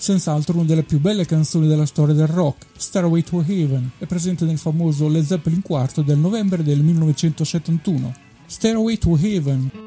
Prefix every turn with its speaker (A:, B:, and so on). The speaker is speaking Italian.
A: Senz'altro una delle più belle canzoni della storia del rock, Stairway to Heaven, è presente nel famoso Led Zeppelin IV del novembre del 1971. Stairway to Heaven.